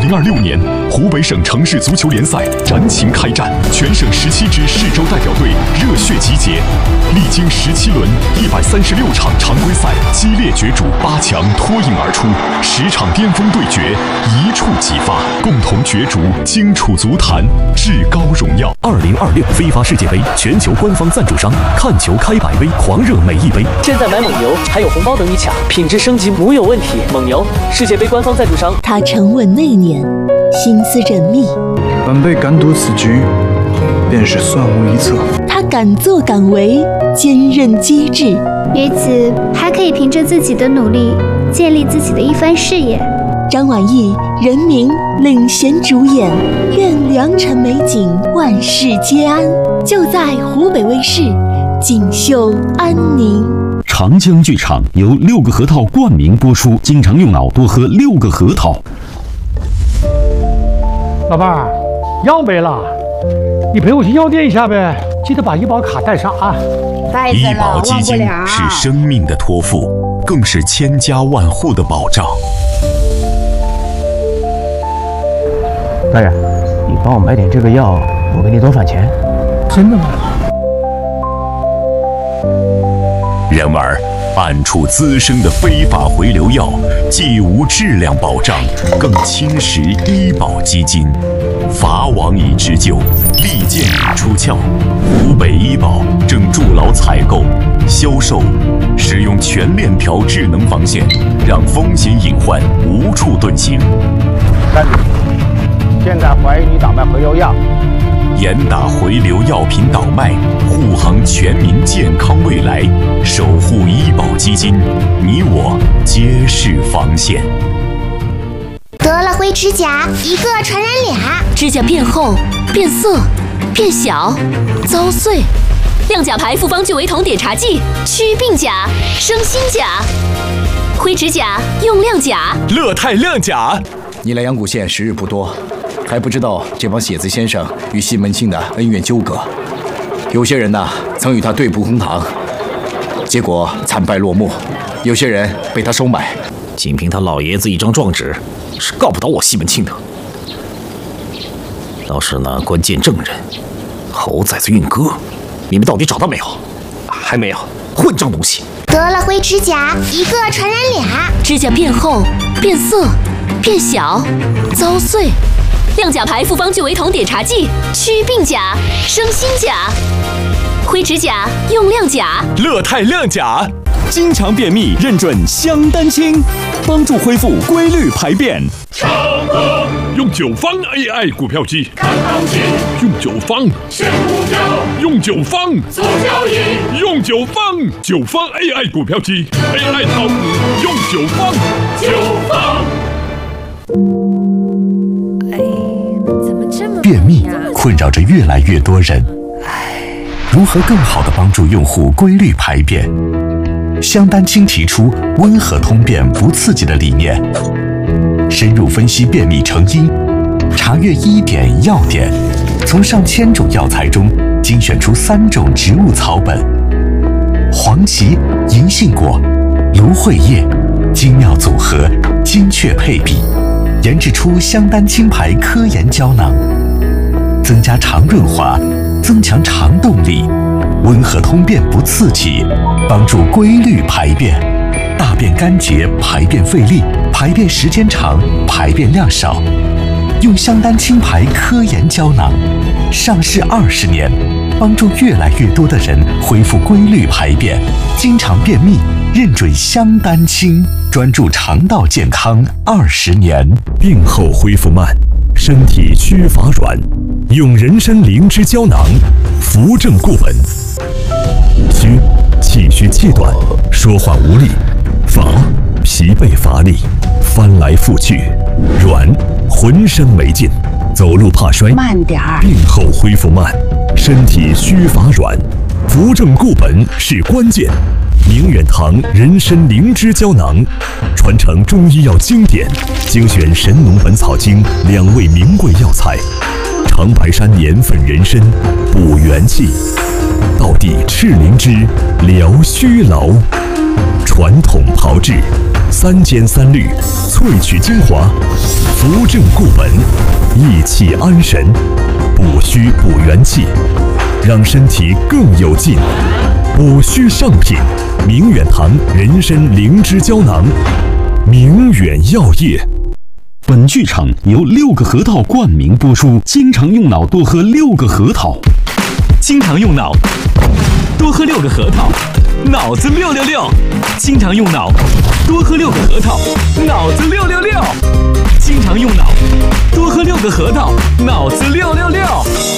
2026年，湖北省城市足球联赛燃情开战，全省17支市州代表队热血集结，历经17轮136场常规赛激烈角逐，8强脱颖而出，10场巅峰对决一触即发，共同角逐荆楚足坛至高荣耀。 2026非法世界杯全球官方赞助商，看球开百杯，狂热每一杯。 现在买蒙牛还有红包等你抢，品质升级无有问题。蒙牛，世界杯官方赞助商。 他沉稳内敛，心思缜密， 晚辈敢赌此局，便是算无一策。 他敢作敢为，坚韧机智。 于此还可以凭着自己的努力，建立自己的一番事业。 张晚意、任明领衔主演，愿良辰美景万事皆安，就在湖北卫视锦绣安宁。 长江剧场由6个核桃冠名播出，经常用脑多喝6个核桃。 老伴儿，药没了，你陪我去药店一下呗，记得把医保卡带上啊。 医保基金是生命的托付，更是千家万户的保障。 大人，你帮我买点这个药，我给你多返钱。 真的吗？ 然而，暗处滋生的非法回流药，既无质量保障，更侵蚀医保基金。法网已织就，利剑已出鞘。湖北医保正筑牢采购、销售、使用全链条智能防线，让风险隐患无处遁形。 站住！现在怀疑你倒卖回流药。 严打回流药品倒卖，护航全民健康未来，守护医保基金，你我皆是防线。 得了灰指甲，一个传染俩。 指甲变厚、变色、变小、遭碎。亮甲牌复方聚维酮碘茶剂，祛病甲、生新甲。灰指甲用亮甲， 乐泰亮甲。 你来阳谷县时日不多，还不知道这帮写字先生与西门庆的恩怨纠葛。有些人呢，曾与他对簿公堂，结果惨败落幕；有些人被他收买。 仅凭他老爷子一张状纸，是告不倒我西门庆的。倒是那关键证人猴崽子运哥，你们到底找到没有？还没有，混账东西！ 得了灰指甲，一个传染俩。 指甲变厚、变色、变小、遭碎。亮甲牌复方聚维酮碘茶剂，祛病甲、生新甲。灰指甲用亮甲， 乐泰亮甲。经常便秘认准香丹清，帮助恢复规律排便。 长歌用9方 AI 股票机看行情，用9方选股票，用9方做交易，用9方9方 AI 股票机 AI 炒股用9方9方。 便秘困扰着越来越多人，如何更好地帮助用户规律排便？香丹清提出温和通便不刺激的理念，深入分析便秘成因，查阅医典药典，从上千种药材中精选出3种植物草本：黄芪、银杏果、芦荟叶，精妙组合，精确配比，研制出香丹清牌科研胶囊，增加肠润滑，增强肠动力，温和通便不刺激，帮助规律排便，大便干结，排便费力，排便时间长，排便量少。用香丹清牌科研胶囊，上市20年，帮助越来越多的人恢复规律排便。经常便秘，认准香丹清，专注肠道健康20年。 病后恢复慢，身体虚乏软，用人参灵芝胶囊，扶正固本。虚，气虚气短，说话无力；乏，疲惫乏力，翻来覆去；软，浑身没劲，走路怕摔。 慢点儿。 病后恢复慢，身体虚乏软，扶正固本是关键。明远堂人参灵芝胶囊，传承中医药经典，精选《神农本草经》2味名贵药材，长白山年份人参补元气，道地赤灵芝疗虚劳，传统炮制， 3尖3滤，萃取精华，扶正固本，益气安神，补虚补元气，让身体更有劲。补虚上品，明远堂人参灵芝胶囊，明远药业。 本剧场由6个核桃冠名播出，经常用脑多喝6个核桃， 经常用脑多喝6个核桃，脑子666。经常用脑多喝6个核桃，脑子666。经常用脑多喝6个核桃，脑子666。